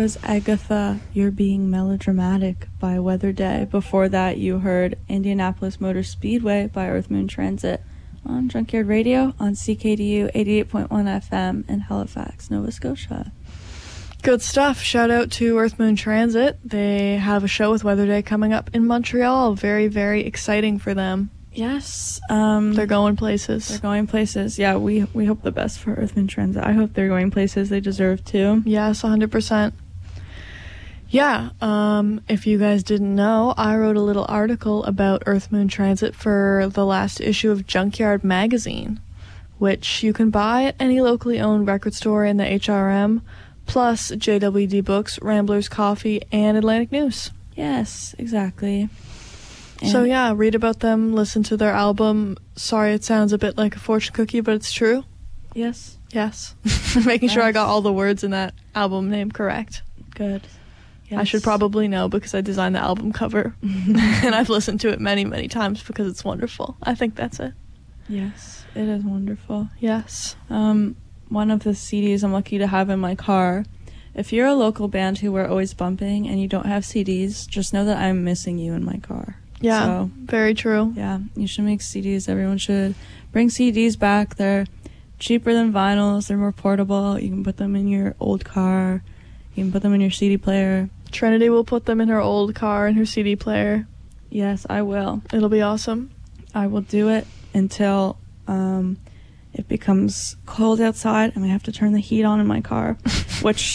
was Agatha, You're Being Melodramatic by Weather Day. Before that, you heard Indianapolis Motor Speedway by Earth Moon Transit on Junkyard Radio on CKDU 88.1 FM in Halifax, Nova Scotia. Good stuff. Shout out to Earth Moon Transit. They have a show with Weather Day coming up in Montreal. Very, very exciting for them. Yes. They're going places. They're going places. Yeah, we hope the best for Earth Moon Transit. I hope they're going places they deserve to. Yes, 100%. Yeah, if you guys didn't know, I wrote a little article about Earth Moon Transit for the last issue of Junkyard Magazine, which you can buy at any locally owned record store in the HRM, plus JWD Books, Ramblers Coffee, and Atlantic News. Yes, exactly. So yeah, read about them, listen to their album. Sorry, it sounds a bit like a fortune cookie, but it's true. Yes. Yes. Making sure I got all the words in that album name correct. Good. Yes. I should probably know because I designed the album cover. And I've listened to it many, many times because it's wonderful. I think that's it. Yes, it is wonderful. Yes. One of the CDs I'm lucky to have in my car. If you're a local band who we're always bumping and you don't have CDs, just know that I'm missing you in my car. Yeah, so, very true. Yeah, you should make CDs. Everyone should bring CDs back. They're cheaper than vinyls. They're more portable. You can put them in your old car. You can put them in your CD player. Trinity will put them in her old car and her CD player. Yes, I will. It'll be awesome. I will do it until it becomes cold outside and I have to turn the heat on in my car, which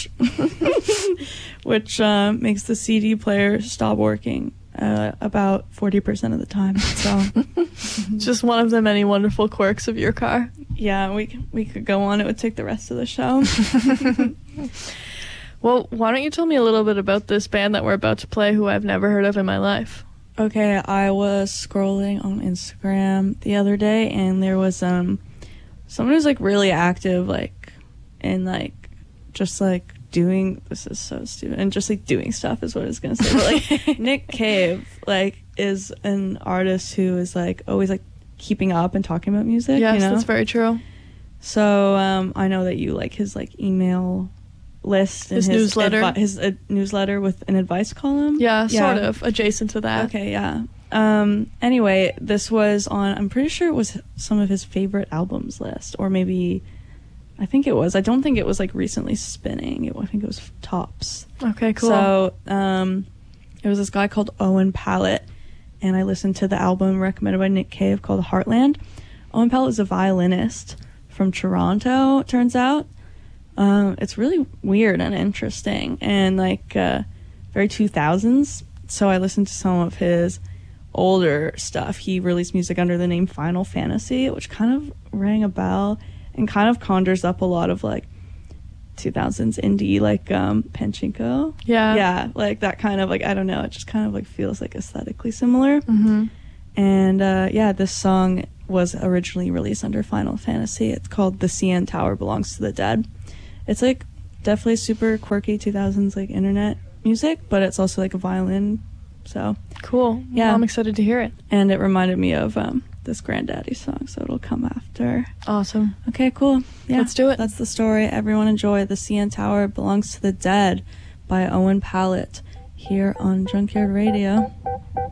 makes the CD player stop working about 40% of the time. So just one of the many wonderful quirks of your car. Yeah, we could go on. It would take the rest of the show. Well, why don't you tell me a little bit about this band that we're about to play who I've never heard of in my life? Okay, I was scrolling on Instagram the other day and there was someone who's like really active, like, and like just like doing, this is so stupid, and just like doing stuff is what I was gonna say, but like Nick Cave like is an artist who is like always like keeping up and talking about music. Yes, you know? That's very true. So I know that you like his like email list and his newsletter, his newsletter with an advice column. Yeah, sort of adjacent to that. Okay, yeah. Anyway, this was on, I'm pretty sure it was some of his favorite albums list, or maybe, I think it was. I don't think it was like recently spinning. I think it was tops. Okay, cool. So, it was this guy called Owen Pallett, and I listened to the album recommended by Nick Cave called Heartland. Owen Pallett is a violinist from Toronto, it turns out. It's really weird and interesting and like very 2000s. So I listened to some of his older stuff. He released music under the name Final Fantasy, which kind of rang a bell and kind of conjures up a lot of like 2000s indie, like Pachinko. Yeah, like that kind of like, I don't know, it just kind of like feels like aesthetically similar. Mm-hmm. And yeah, this song was originally released under Final Fantasy. It's called The CN Tower Belongs to the Dead. It's like definitely super quirky 2000s like internet music, but it's also like a violin. So cool. Yeah, well, I'm excited to hear it. And it reminded me of this Granddaddy song, so it'll come after. Awesome. Okay, cool. Yeah, let's do it. That's the story. Everyone enjoy The CN Tower Belongs to the Dead by Owen Pallett here on Junkyard Radio.